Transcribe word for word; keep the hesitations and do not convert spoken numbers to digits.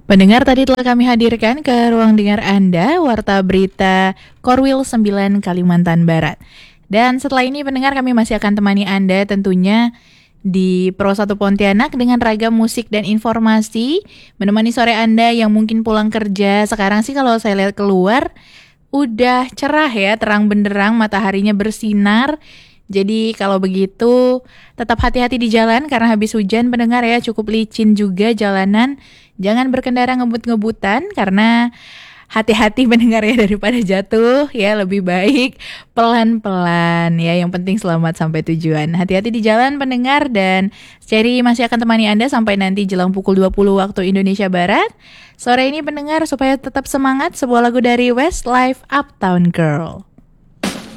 Pendengar, tadi telah kami hadirkan ke ruang dengar Anda Warta Berita Korwil sembilan Kalimantan Barat. Dan setelah ini pendengar, kami masih akan temani Anda tentunya di Pro satu Pontianak dengan ragam musik dan informasi, menemani sore Anda yang mungkin pulang kerja. Sekarang sih kalau saya lihat keluar udah cerah ya, terang benderang, mataharinya bersinar. Jadi kalau begitu tetap hati-hati di jalan karena habis hujan pendengar ya, cukup licin juga jalanan. Jangan berkendara ngebut-ngebutan karena hati-hati pendengar ya, daripada jatuh ya, lebih baik pelan-pelan ya. Yang penting selamat sampai tujuan. Hati-hati di jalan pendengar, dan Cherry masih akan temani Anda sampai nanti jelang pukul dua puluh waktu Indonesia Barat. Sore ini pendengar, supaya tetap semangat, sebuah lagu dari Westlife, Uptown Girl.